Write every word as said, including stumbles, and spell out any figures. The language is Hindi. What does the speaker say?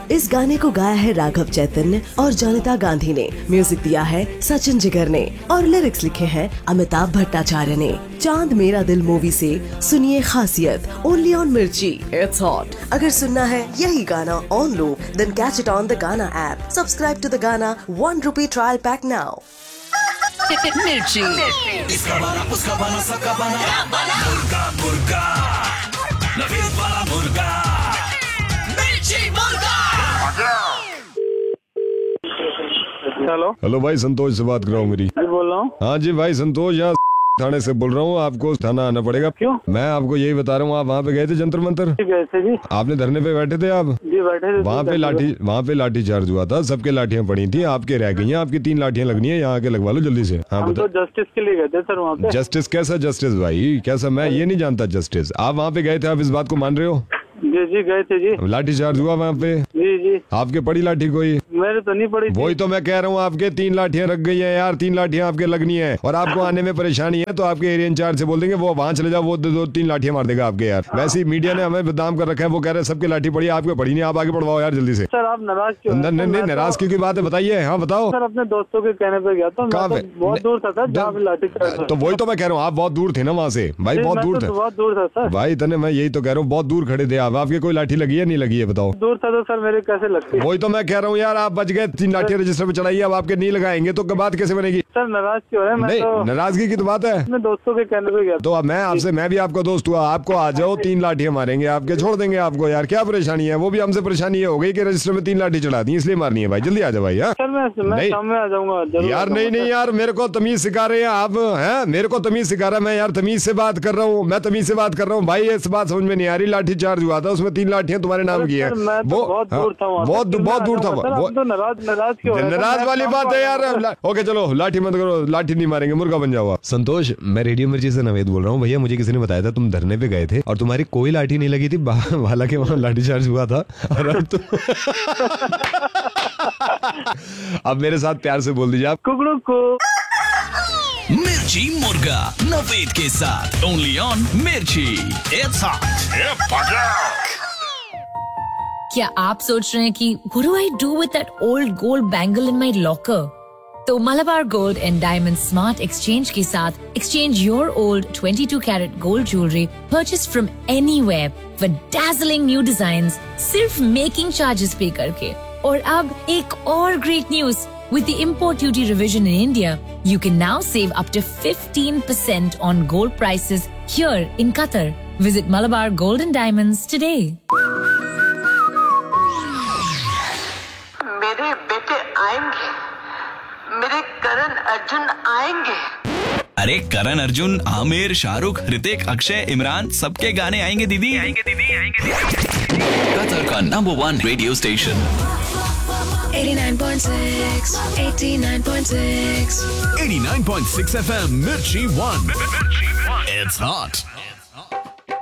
इस गाने को गाया है राघव चैतन्य और जनिता गांधी ने, म्यूजिक दिया है सचिन जिगर ने और लिरिक्स लिखे हैं अमिताभ भट्टाचार्य ने। चांद मेरा दिल मूवी से सुनिए खासियत ओनली ऑन मिर्ची, इट्स हॉट। अगर सुनना है यही गाना on loop, then catch it on the गाना ऐप। सब्सक्राइब टू द गाना one rupee trial pack now. मिर्ची, इसका बना, उसका बना, सबका बना, मुर्गा मुर्गा, नवीन वाला मुर्गा, मिर्ची मुर्गा। हेलो हेलो भाई, संतोष से बात कर रहा हूँ मेरी। मैं बोल रहा हूँ। हाँ जी भाई, संतोष यहाँ थाने से बोल रहा हूँ। आपको थाना आना पड़ेगा। क्यों? मैं आपको यही बता रहा हूँ, आप वहाँ पे गए थे जंतर मंतर? गए थे जी। आपने धरने पे बैठे थे आप? जी बैठे थे। वहाँ पे लाठी वहाँ पे लाठी चार्ज हुआ था, सबके लाठियाँ पड़ी थी, आपके रह गई हैं। आपकी तीन लाठियाँ लगनी है, यहाँ के लगवा लो जल्दी से। हाँ हम तो जस्टिस के लिए गए थे सर वहाँ पे। जस्टिस कैसा जस्टिस भाई, कैसा? मैं ये नहीं जानता जस्टिस। आप वहाँ पे गए थे, आप इस बात को मान रहे हो? जी जी गए थे जी। लाठी चार्ज हुआ वहाँ पे? जी जी। आपके पड़ी लाठी कोई? मेरे तो नहीं पड़ी। वही तो मैं कह रहा हूँ, आपके तीन लाठियाँ रख गई हैं यार, तीन लाठियाँ आपके लगनी है। और आपको आने में परेशानी है तो आपके एरिया इंचार्ज से बोल देंगे वो वहाँ चले जाओ, वो दो, दो तीन लाठियाँ मार देगा आपके यार। वैसे ही मीडिया ने हमें बदनाम कर रखा है, वो कह रहे हैं सबके लाठी पड़ी, आपके पड़ी नहीं। आप आगे बढ़वाओ यार जल्दी से। सर आप नाराज क्यों? नहीं नहीं, नाराज क्यों की बात है बताइए। हाँ बताओ। सर अपने दोस्तों के कहने पे गया था। कहाँ पे? बहुत दूर था सर, जहाँ पे लाठी चार्ज। तो वही तो मैं कह रहा हूँ, आप बहुत दूर थे ना वहाँ से भाई, बहुत दूर थे। बहुत दूर था सर भाई तने मैं यही तो कह रहा हूँ, बहुत दूर खड़े थे आप। आपके कोई लाठी लगी है नहीं लगी है बताओ? दूर था तो सर मेरे कैसे लगती? वही तो मैं कह रहा हूँ यार, आप बच गए। तीन लाठियाँ रजिस्टर पे चढ़ाइए, अब आपके नहीं लगाएंगे तो बात कैसे बनेगी? सर नाराज क्यों है? नहीं नाराजगी की तो बात है। अपने दोस्तों के कहने पे गया तो अब मैं आपसे, मैं भी आपका दोस्त हुआ, आपको आ जाओ, तीन लाठियाँ मारेंगे आपके, छोड़ देंगे आपको यार। क्या परेशानी है? वो भी हमसे परेशानी हो गई कि रजिस्टर में तीन लाठी चढ़ा दी, इसलिए मारनी है भाई। जल्दी आ जाओ भाई। यार सर मैं शाम में आ जाऊंगा यार। नहीं नहीं यार, मेरे को तमीज सिखा रहे हैं आप हैं? मेरे को तमीज सिखा रहा है मैं यार, तमीज से बात कर रहा हूँ मैं, तमीज से बात कर रहा हूँ भाई। इस बात समझ में नहीं आ रही, लाठी चार्ज हुआ था, उसमें तीन लाठियाँ तुम्हारे नाम की है। वो बहुत दूर था, बहुत बहुत दूर था। नाराज नाराज क्यों? नाराज वाली बात है यार। ओके चलो, लाठी मत करो, लाठी नहीं मारेंगे, मुर्गा बन जाओ। संतोष, मैं रेडियो मिर्ची से नवेद बोल रहा हूँ। भैया मुझे किसी ने बताया था तुम धरने पे गए थे और तुम्हारी कोई लाठी नहीं लगी थी, हालांकि वहाँ लाठी चार्ज हुआ था। और अब तुम अब मेरे साथ प्यार से बोल दीजिए आप। कुकड़ू को मिर्ची मुर्गा नवेद के साथ ओनली ऑन मिर्ची, इट्स हॉट। क्या आप सोच रहे हैं कि what do I do with that old gold bangle in my locker? तो Malabar Gold and Diamond Smart Exchange के साथ exchange your old twenty-two carat gold jewelry purchased from anywhere for dazzling new designs सिर्फ making charges पे करके। और अब एक और great news, with the import duty revision in India, you can now save up to fifteen percent on gold prices here in Qatar. Visit Malabar Gold and Diamonds today. मेरे बेटे आएंगे, मेरे करण अर्जुन आएंगे। अरे करण अर्जुन, आमिर, शाहरुख, ऋतिक, अक्षय, इमरान, सबके गाने आएंगे दीदी, आएंगे दीदी, आएंगे दीदी। कतर का number one radio station eighty-nine point six, eighty-nine point six, eighty-nine point six F M, Mirchi One. It's hot.